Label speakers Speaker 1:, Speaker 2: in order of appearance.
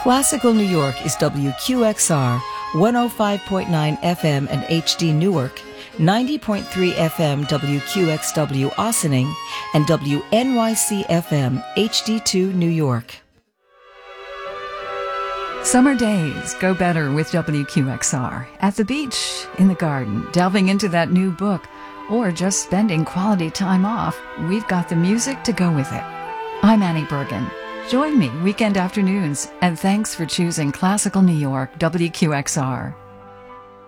Speaker 1: Classical New York is WQXR 105.9 FM and HD Newark, 90.3 FM WQXW Ossining, and WNYC FM HD2 New York.
Speaker 2: Summer days go better with WQXR. At the beach, in the garden, delving into that new book, or just spending quality time off, we've got the music to go with it. I'm Annie Bergen. Join me weekend afternoons, and thanks for choosing Classical New York WQXR.